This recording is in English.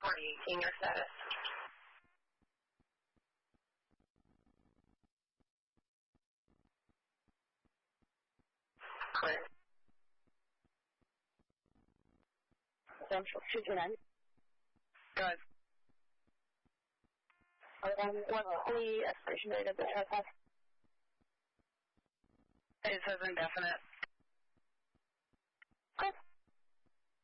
Seeing your status. Clear. Central 229. Good. What's the expiration date of the trespass? It says indefinite.